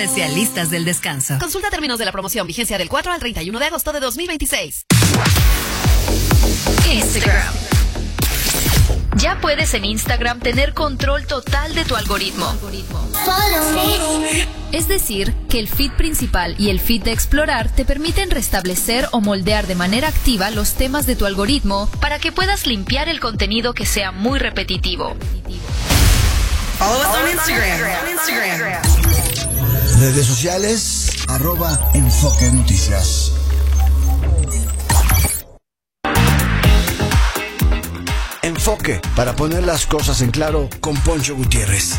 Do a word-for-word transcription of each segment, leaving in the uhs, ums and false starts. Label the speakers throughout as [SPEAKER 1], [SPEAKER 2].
[SPEAKER 1] especialistas del descanso.
[SPEAKER 2] Consulta términos de la promoción, vigencia del cuatro al treinta y uno de agosto de dos mil veintiséis.
[SPEAKER 3] Instagram. Ya puedes en Instagram tener control total de tu algoritmo. Es decir, que el feed principal y el feed de explorar te permiten restablecer o moldear de manera activa los temas de tu algoritmo para que puedas limpiar el contenido que sea muy repetitivo.
[SPEAKER 1] Follow us on Instagram. Instagram.
[SPEAKER 4] Redes sociales, arroba Enfoque Noticias. Enfoque, para poner las cosas en claro, con Poncho Gutiérrez.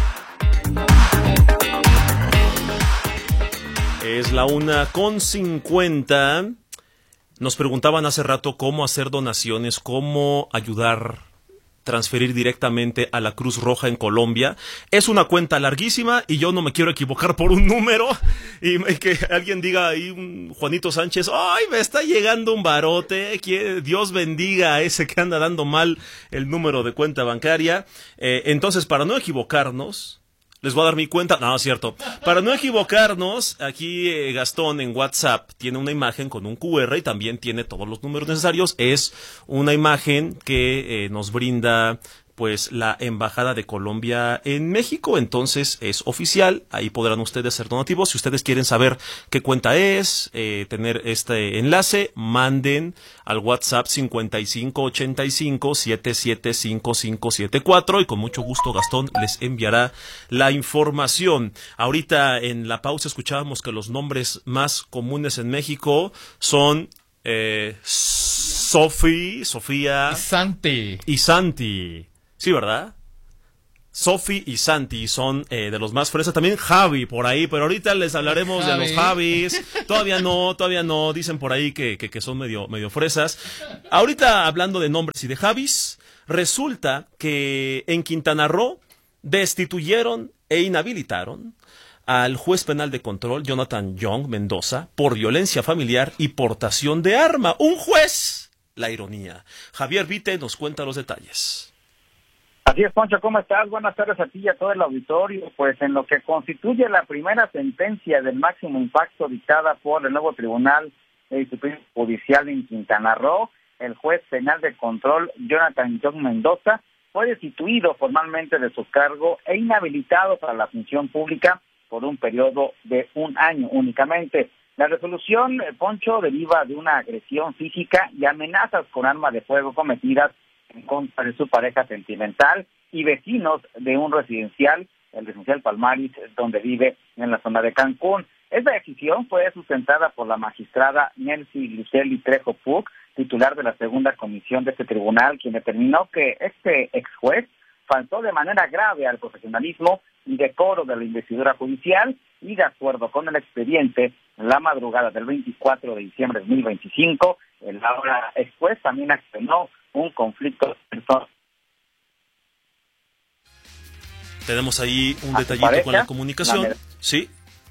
[SPEAKER 5] Es la una con cincuenta. Nos preguntaban hace rato cómo hacer donaciones, cómo ayudar, transferir directamente a la Cruz Roja en Colombia. Es una cuenta larguísima y yo no me quiero equivocar por un número y que alguien diga ahí, un Juanito Sánchez, ¡ay, me está llegando un barote! Que Dios bendiga a ese que anda dando mal el número de cuenta bancaria. Eh, entonces, para no equivocarnos, les voy a dar mi cuenta. No, es cierto. Para no equivocarnos, aquí eh, Gastón en WhatsApp tiene una imagen con un cu erre y también tiene todos los números necesarios. Es una imagen que eh, nos brinda pues la Embajada de Colombia en México, entonces es oficial, ahí podrán ustedes ser donativos. Si ustedes quieren saber qué cuenta es, eh, tener este enlace, manden al WhatsApp cincuenta y cinco ochenta y cinco setenta y siete cincuenta y cinco setenta y cuatro y con mucho gusto Gastón les enviará la información. Ahorita en la pausa escuchábamos que los nombres más comunes en México son eh, Sofi, Sofía
[SPEAKER 6] y Santi.
[SPEAKER 5] Y Santi. Sí, ¿verdad? Sofi y Santi son eh, de los más fresas. También Javi por ahí, pero ahorita les hablaremos Javi. de los Javis. Todavía no, todavía no. Dicen por ahí que, que, que son medio, medio fresas. Ahorita hablando de nombres y de Javis, resulta que en Quintana Roo destituyeron e inhabilitaron al juez penal de control Jonathan Young Mendoza por violencia familiar y portación de arma. Un juez. La ironía. Javier Vite nos cuenta los detalles.
[SPEAKER 7] Así es, Poncho, ¿cómo estás? Buenas tardes a ti y a todo el auditorio. Pues en lo que constituye la primera sentencia del máximo impacto dictada por el nuevo Tribunal de Disciplina Judicial en Quintana Roo, el juez penal de control Jonathan Young Mendoza fue destituido formalmente de su cargo e inhabilitado para la función pública por un periodo de un año únicamente. La resolución, Poncho, deriva de una agresión física y amenazas con arma de fuego cometidas en contra de su pareja sentimental y vecinos de un residencial, el residencial Palmaris, donde vive en la zona de Cancún. Esta decisión fue sustentada por la magistrada Nelcy Lucely Trejo Puc, titular de la segunda comisión de este tribunal, quien determinó que este ex juez faltó de manera grave al profesionalismo y decoro de la investidura judicial y, de acuerdo con el expediente, en la madrugada del veinticuatro de diciembre de dos mil veinticinco, el ahora ex juez también accionó un conflicto personal.
[SPEAKER 5] Tenemos ahí un detallito pareja, con la comunicación. La sí.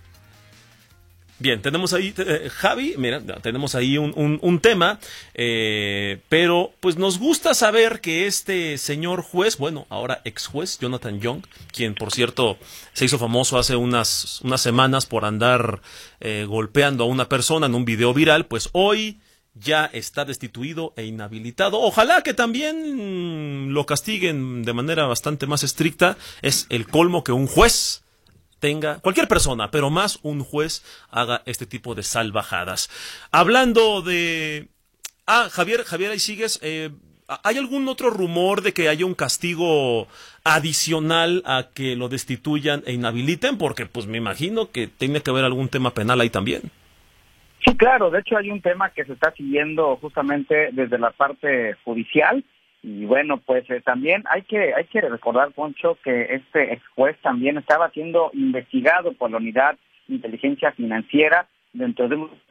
[SPEAKER 5] Bien, tenemos ahí, eh, Javi, mira, tenemos ahí un, un, un tema, eh, pero pues nos gusta saber que este señor juez, bueno, ahora ex juez, Jonathan Young, quien por cierto se hizo famoso hace unas, unas semanas por andar eh, golpeando a una persona en un video viral, pues hoy ya está destituido e inhabilitado. Ojalá que también lo castiguen de manera bastante más estricta. Es el colmo que un juez tenga, cualquier persona, pero más un juez haga este tipo de salvajadas. Hablando de... Ah, Javier, Javier, ahí sigues. Eh, ¿Hay algún otro rumor de que haya un castigo adicional a que lo destituyan e inhabiliten? Porque pues me imagino que tiene que haber algún tema penal ahí también.
[SPEAKER 7] Sí, claro, de hecho hay un tema que se está siguiendo justamente desde la parte judicial y bueno, pues eh, también hay que hay que recordar, Poncho, que este ex juez también estaba siendo investigado por la Unidad de Inteligencia Financiera dentro de un...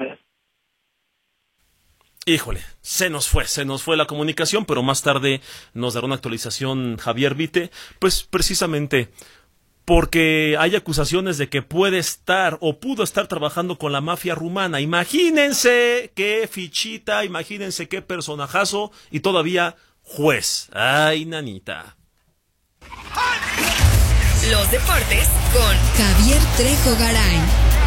[SPEAKER 5] Híjole, se nos fue, se nos fue la comunicación, pero más tarde nos dará una actualización Javier Vite, pues precisamente porque hay acusaciones de que puede estar o pudo estar trabajando con la mafia rumana. Imagínense qué fichita, imagínense qué personajazo y todavía juez. Ay, nanita.
[SPEAKER 1] Los deportes con Javier Trejo Garay.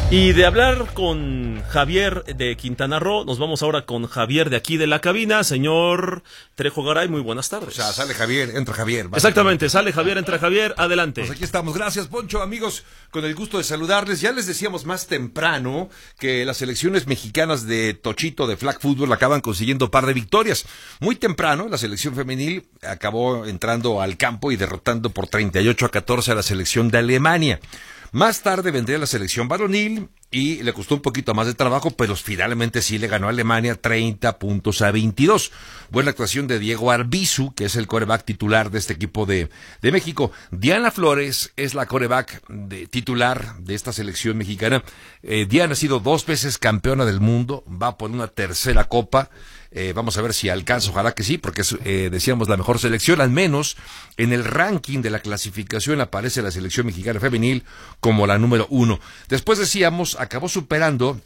[SPEAKER 5] Y de hablar con Javier de Quintana Roo, nos vamos ahora con Javier de aquí de la cabina. Señor Trejo Garay, muy buenas tardes.
[SPEAKER 6] O sea, sale Javier, entra Javier.
[SPEAKER 5] Exactamente, sale Javier, entra Javier, adelante.
[SPEAKER 6] Pues aquí estamos, gracias Poncho, amigos, con el gusto de saludarles. Ya les decíamos más temprano que las selecciones mexicanas de Tochito, de Flag Football, acaban consiguiendo par de victorias. Muy temprano, la selección femenil acabó entrando al campo y derrotando por treinta y ocho a catorce a la selección de Alemania. Más tarde vendría la selección varonil y le costó un poquito más de trabajo, pero finalmente sí le ganó a Alemania treinta puntos a veintidós. Buena actuación de Diego Arbizu, que es el quarterback titular de este equipo de, de México. Diana Flores es la quarterback de, titular de esta selección mexicana. Eh, Diana ha sido dos veces campeona del mundo, va por una tercera copa. Eh, vamos a ver si alcanza, ojalá que sí, porque es, eh, decíamos, la mejor selección, al menos en el ranking de la clasificación aparece la selección mexicana femenil como la número uno. Después decíamos, acabó superando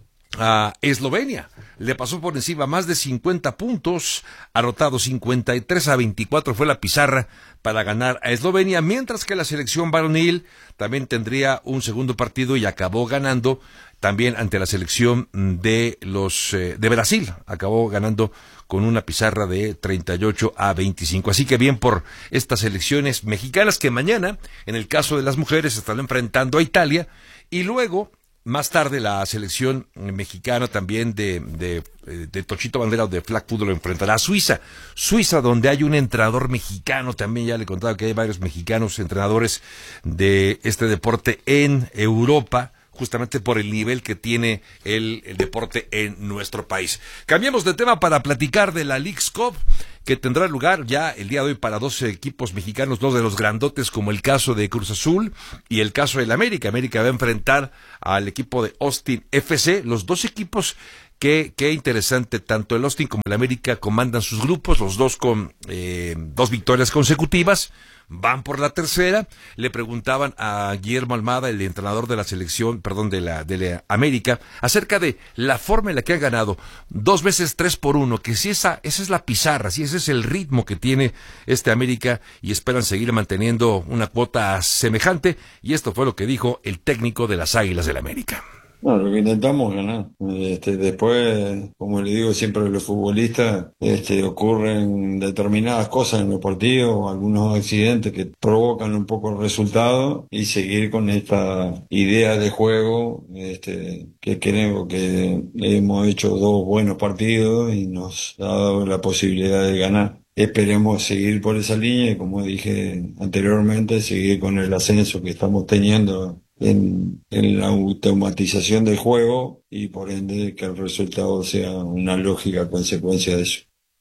[SPEAKER 6] a Eslovenia, le pasó por encima más de cincuenta puntos, anotado cincuenta y tres a veinticuatro fue la pizarra para ganar a Eslovenia, mientras que la selección varonil también tendría un segundo partido y acabó ganando también ante la selección de los eh, de Brasil, acabó ganando con una pizarra de treinta y ocho a veinticinco. Así que bien por estas selecciones mexicanas que mañana, en el caso de las mujeres, están enfrentando a Italia y luego más tarde la selección mexicana también de, de, de Tochito Bandera o de Flag Football enfrentará a Suiza. Suiza, donde hay un entrenador mexicano, también ya le contaba que hay varios mexicanos entrenadores de este deporte en Europa, justamente por el nivel que tiene el, el deporte en nuestro país. Cambiamos de tema para platicar de la Leagues Cup, que tendrá lugar ya el día de hoy para dos equipos mexicanos, dos de los grandotes, como el caso de Cruz Azul y el caso del América. América va a enfrentar al equipo de Austin F C, los dos equipos. Qué, qué interesante, tanto el Austin como el América comandan sus grupos, los dos con eh, dos victorias consecutivas, van por la tercera. Le preguntaban a Guillermo Almada, el entrenador de la selección, perdón, de la, de la América, acerca de la forma en la que han ganado dos veces tres por uno, que si esa, esa es la pizarra, si ese es el ritmo que tiene este América y esperan seguir manteniendo una cuota semejante, y esto fue lo que dijo el técnico de las Águilas del América.
[SPEAKER 8] No, lo que intentamos ganar. Este, después, como le digo siempre a los futbolistas, este, ocurren determinadas cosas en los partidos, algunos accidentes que provocan un poco el resultado y seguir con esta idea de juego, este, que creo que hemos hecho dos buenos partidos y nos ha dado la posibilidad de ganar. Esperemos seguir por esa línea y, como dije anteriormente, seguir con el ascenso que estamos teniendo en, en la automatización del juego y por ende que el resultado sea una lógica consecuencia de eso.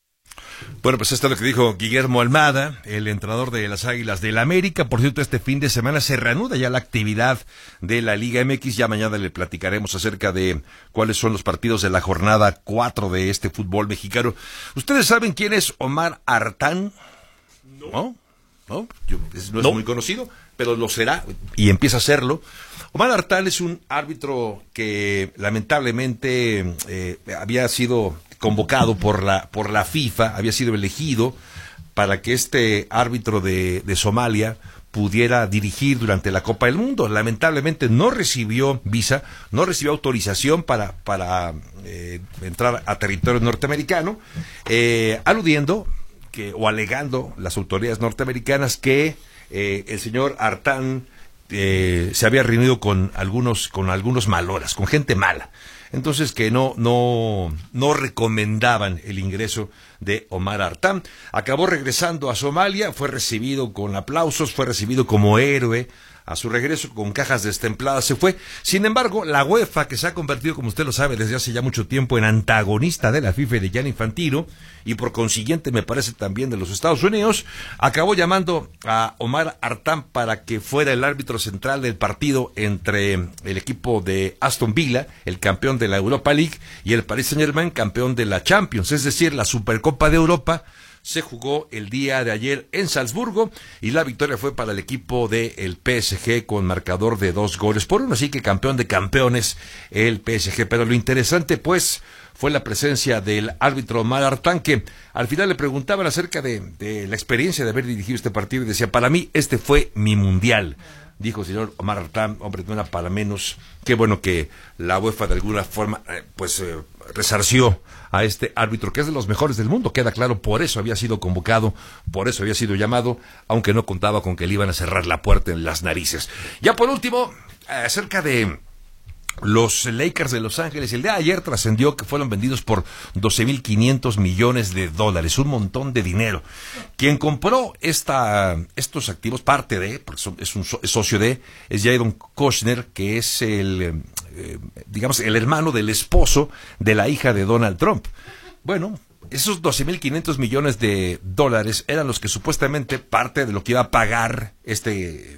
[SPEAKER 6] Bueno, pues esto es lo que dijo Guillermo Almada, el entrenador de las Águilas del América. Por cierto, este fin de semana se reanuda ya la actividad de la Liga M X. Ya mañana le platicaremos acerca de cuáles son los partidos de la jornada cuatro de este fútbol mexicano. ¿Ustedes saben quién es Omar Artán? No. ¿No? Yo, es, no es no. muy conocido, pero lo será y empieza a serlo. Omar Artán es un árbitro que lamentablemente eh, había sido convocado por la por la FIFA, había sido elegido para que este árbitro de, de Somalia pudiera dirigir durante la Copa del Mundo. Lamentablemente no recibió visa, no recibió autorización para para eh, entrar a territorio norteamericano, eh, aludiendo que o alegando las autoridades norteamericanas que eh, el señor Artán eh, se había reunido con algunos con algunos maloras, con gente mala. Entonces que no no no recomendaban el ingreso de Omar Artán. Acabó regresando a Somalia, fue recibido con aplausos, fue recibido como héroe. A su regreso con cajas destempladas se fue. Sin embargo, la UEFA, que se ha convertido, como usted lo sabe, desde hace ya mucho tiempo en antagonista de la FIFA y de Gianni Infantino, y por consiguiente me parece también de los Estados Unidos, acabó llamando a Omar Artán para que fuera el árbitro central del partido entre el equipo de Aston Villa, el campeón de la Europa League, y el Paris Saint-Germain, campeón de la Champions, es decir, la Supercopa de Europa. Se jugó el día de ayer en Salzburgo y la victoria fue para el equipo del P S G con marcador de dos goles por uno, así que campeón de campeones el P S G. Pero lo interesante pues fue la presencia del árbitro Omar Artán, que al final le preguntaban acerca de, de la experiencia de haber dirigido este partido y decía: para mí este fue mi mundial. dijo el señor Omar Artam, hombre, no era para menos. Qué bueno que la UEFA de alguna forma, eh, pues, eh, resarció a este árbitro, que es de los mejores del mundo, queda claro, por eso había sido convocado, por eso había sido llamado, aunque no contaba con que le iban a cerrar la puerta en las narices. Ya por último, acerca de los Lakers de Los Ángeles, el día de ayer trascendió que fueron vendidos por doce mil quinientos millones de dólares, un montón de dinero. Quien compró esta, estos activos, parte de, porque son, es un so, es socio de, es Jaron Kushner, que es el, eh, digamos, el hermano del esposo de la hija de Donald Trump. Bueno, esos doce mil quinientos millones de dólares eran los que supuestamente parte de lo que iba a pagar este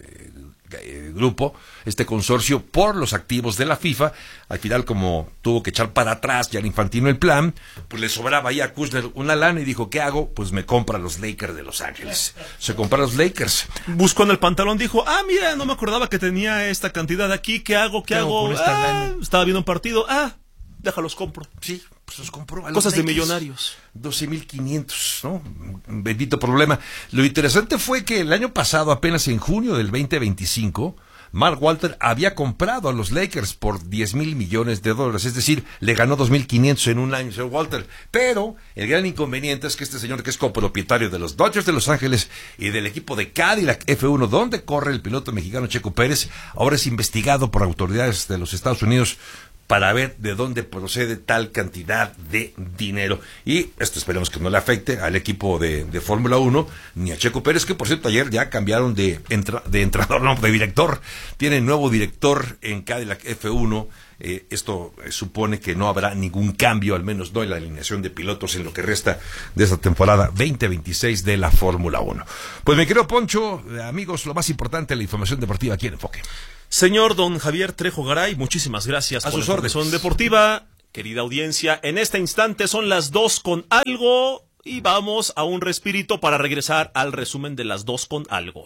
[SPEAKER 6] grupo, este consorcio, por los activos de la FIFA. Al final, como tuvo que echar para atrás ya el Infantino el plan, pues le sobraba ahí a Kushner una lana y dijo, ¿qué hago? Pues me compra los Lakers de Los Ángeles. Se compra los Lakers.
[SPEAKER 5] Buscó en el pantalón, dijo, ah, mira, no me acordaba que tenía esta cantidad aquí, ¿qué hago? ¿Qué, ¿Qué hago? hago ah, estaba viendo un partido, ah, déjalos compro.
[SPEAKER 6] Sí, pues los compró.
[SPEAKER 5] Cosas de millonarios.
[SPEAKER 6] doce mil quinientos, ¿no? Bendito problema. Lo interesante fue que el año pasado, apenas en junio del veinte veinticinco, Mark Walter había comprado a los Lakers por diez mil millones de dólares, es decir, le ganó dos mil quinientos en un año, señor Walter. Pero el gran inconveniente es que este señor, que es copropietario de los Dodgers de Los Ángeles y del equipo de Cadillac F uno, donde corre el piloto mexicano Checo Pérez, ahora es investigado por autoridades de los Estados Unidos para ver de dónde procede tal cantidad de dinero. Y esto esperemos que no le afecte al equipo de, de Fórmula uno, ni a Checo Pérez, que por cierto ayer ya cambiaron de, entra, de entrenador, no, de director. Tienen nuevo director en Cadillac F uno. Eh, esto eh, supone que no habrá ningún cambio, al menos no en la alineación de pilotos en lo que resta de esta temporada veinte veintiséis de la Fórmula uno. Pues mi querido Poncho, eh, amigos, lo más importante, la información deportiva aquí en Enfoque.
[SPEAKER 5] Señor don Javier Trejo Garay, muchísimas gracias
[SPEAKER 6] a
[SPEAKER 5] por
[SPEAKER 6] sus
[SPEAKER 5] la
[SPEAKER 6] órdenes.
[SPEAKER 5] información deportiva. Querida audiencia, en este instante son las dos con algo y vamos a un respirito para regresar al resumen de las dos con algo.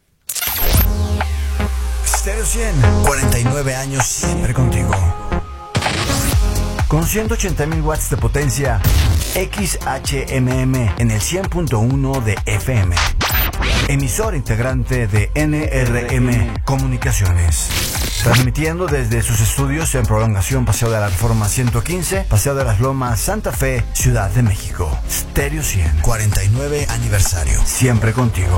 [SPEAKER 4] Stereo cien, cuarenta y nueve años siempre contigo. Con ciento ochenta mil watts de potencia, X H M M en el cien punto uno de F M. Emisor integrante de N R M Comunicaciones. Transmitiendo desde sus estudios en Prolongación Paseo de la Reforma ciento quince, Paseo de las Lomas, Santa Fe, Ciudad de México. Stereo cien, cuarenta y nueve aniversario. Siempre contigo.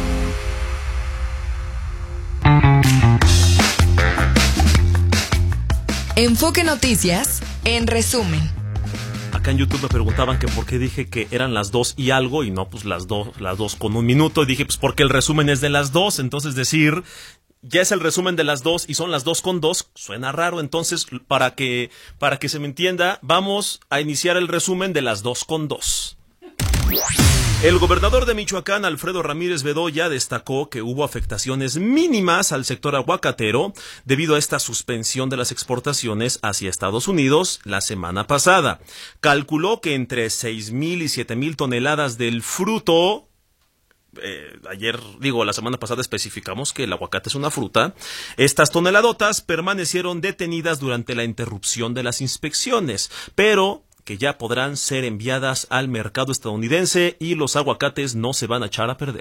[SPEAKER 1] Enfoque Noticias, en resumen.
[SPEAKER 5] Acá en YouTube me preguntaban que por qué dije que eran las dos y algo, y no, pues las dos, las dos con un minuto. Y dije, pues porque el resumen es de las dos, entonces decir, ya es el resumen de las dos y son las dos con dos, suena raro. Entonces, para que, para que se me entienda, vamos a iniciar el resumen de las dos con dos. El gobernador de Michoacán, Alfredo Ramírez Bedoya, destacó que hubo afectaciones mínimas al sector aguacatero debido a esta suspensión de las exportaciones hacia Estados Unidos la semana pasada. Calculó que entre seis mil y siete mil toneladas del fruto, eh, ayer, digo, la semana pasada especificamos que el aguacate es una fruta, estas toneladotas permanecieron detenidas durante la interrupción de las inspecciones, pero que ya podrán ser enviadas al mercado estadounidense y los aguacates no se van a echar a perder.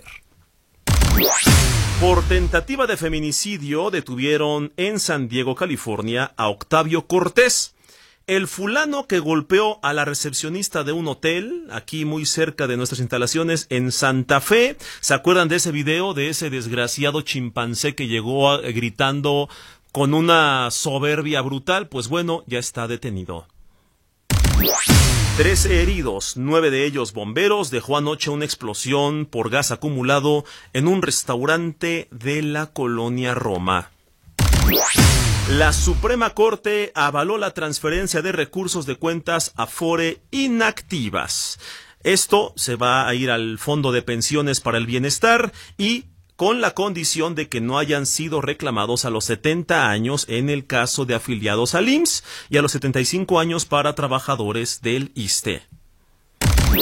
[SPEAKER 5] Por tentativa de feminicidio detuvieron en San Diego, California, a Octavio Cortés, el fulano que golpeó a la recepcionista de un hotel, aquí muy cerca de nuestras instalaciones en Santa Fe. ¿Se acuerdan de ese video, de ese desgraciado chimpancé que llegó a, gritando con una soberbia brutal? Pues bueno, ya está detenido. Trece heridos, nueve de ellos bomberos, dejó anoche una explosión por gas acumulado en un restaurante de la colonia Roma. La Suprema Corte avaló la transferencia de recursos de cuentas Afore inactivas. Esto se va a ir al Fondo de Pensiones para el Bienestar y con la condición de que no hayan sido reclamados a los setenta años en el caso de afiliados al I M S S y a los setenta y cinco años para trabajadores del I S S S T E.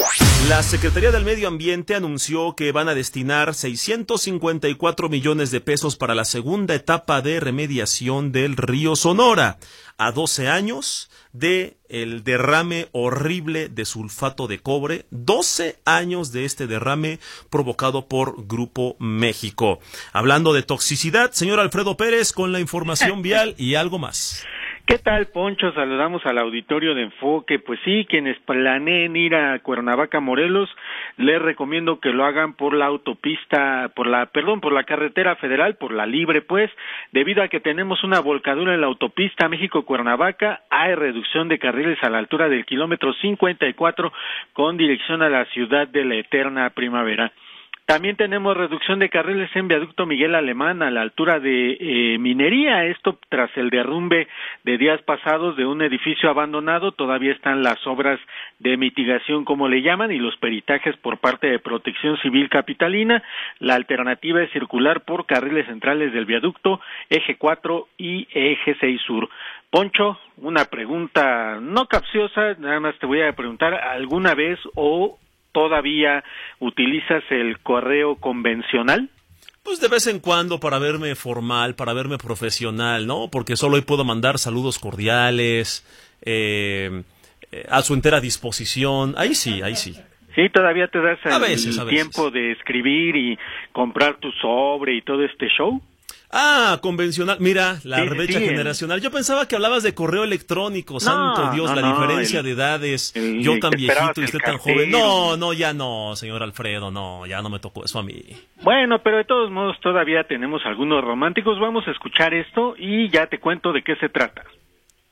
[SPEAKER 5] La Secretaría del Medio Ambiente anunció que van a destinar seiscientos cincuenta y cuatro millones de pesos para la segunda etapa de remediación del río Sonora, a doce años de el derrame horrible de sulfato de cobre, doce años de este derrame provocado por Grupo México. Hablando de toxicidad, señor Alfredo Pérez con la información vial y algo más.
[SPEAKER 9] ¿Qué tal, Poncho? Saludamos al auditorio de Enfoque. Pues sí, quienes planeen ir a Cuernavaca, Morelos, les recomiendo que lo hagan por la autopista, por la, perdón, por la carretera federal, por la libre, pues, debido a que tenemos una volcadura en la autopista México-Cuernavaca, hay reducción de carriles a la altura del kilómetro cincuenta y cuatro con dirección a la ciudad de la eterna primavera. También tenemos reducción de carriles en viaducto Miguel Alemán a la altura de eh, Minería, esto tras el derrumbe de días pasados de un edificio abandonado. Todavía están las obras de mitigación, como le llaman, y los peritajes por parte de Protección Civil Capitalina. La alternativa es circular por carriles centrales del viaducto, eje cuatro y eje seis sur. Poncho, una pregunta no capciosa, nada más te voy a preguntar, ¿alguna vez o todavía utilizas el correo convencional?
[SPEAKER 5] Pues de vez en cuando para verme formal, para verme profesional, ¿no? Porque solo hoy puedo mandar saludos cordiales, eh, eh, a su entera disposición. Ahí sí, ahí sí.
[SPEAKER 9] Sí, todavía te das el
[SPEAKER 5] a veces, a veces.
[SPEAKER 9] tiempo de escribir y comprar tu sobre y todo este show.
[SPEAKER 5] Ah, convencional. Mira, la
[SPEAKER 9] Sí,
[SPEAKER 5] brecha
[SPEAKER 9] sí,
[SPEAKER 5] generacional. Yo pensaba que hablabas de correo electrónico. Santo Dios,
[SPEAKER 9] no,
[SPEAKER 5] la
[SPEAKER 9] no,
[SPEAKER 5] diferencia
[SPEAKER 9] el-
[SPEAKER 5] de edades.
[SPEAKER 9] el-
[SPEAKER 5] Yo
[SPEAKER 9] el
[SPEAKER 5] tan
[SPEAKER 9] que
[SPEAKER 5] viejito
[SPEAKER 9] esperabas
[SPEAKER 5] y
[SPEAKER 9] el
[SPEAKER 5] usted tan
[SPEAKER 9] cartero.
[SPEAKER 5] joven. No, no, ya no, señor Alfredo, no, ya no me tocó eso a mí.
[SPEAKER 9] Bueno, pero de todos modos todavía tenemos algunos románticos. Vamos a escuchar esto y ya te cuento de qué se trata.